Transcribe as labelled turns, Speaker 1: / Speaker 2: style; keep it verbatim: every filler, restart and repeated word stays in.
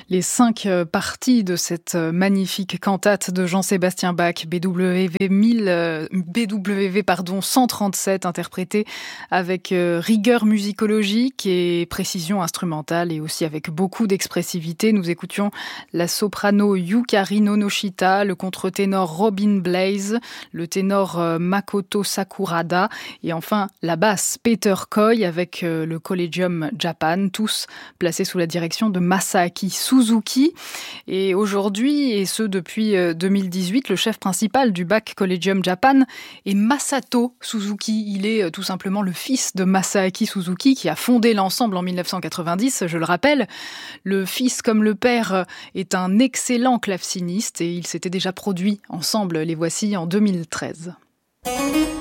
Speaker 1: Les cinq parties de cette magnifique cantate de Jean-Sébastien Bach, B W V mille, B W V pardon, cent trente-sept, interprétée avec rigueur musicologique et précision instrumentale et aussi avec beaucoup d'expressivité. Nous écoutions la soprano Yukari Nonoshita, le contre-ténor Robin Blaze, le ténor Makoto Sakurada et enfin la basse Peter Coy avec le Collegium Japan, tous placés sous la direction de Masaaki Suzuki. Et aujourd'hui, et ce depuis deux mille dix-huit, le chef principal du Bach Collegium Japan est Masato Suzuki. Il est tout simplement le fils de Masaaki Suzuki qui a fondé l'ensemble en mille neuf cent quatre-vingt-dix, je le rappelle. Le fils comme le père est un excellent claveciniste et ils s'étaient déjà produits ensemble, les voici en deux mille treize.